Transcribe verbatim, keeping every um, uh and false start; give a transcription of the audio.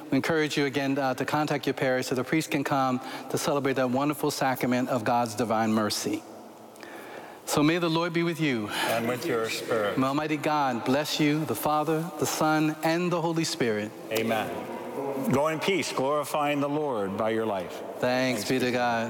We encourage you again uh, to contact your parish so the priest can come to celebrate that wonderful sacrament of God's divine mercy. So may the Lord be with you. And with your spirit. May Almighty God bless you, the Father, the Son, and the Holy Spirit. Amen. Go in peace, glorifying the Lord by your life. Thanks, Thanks be to God.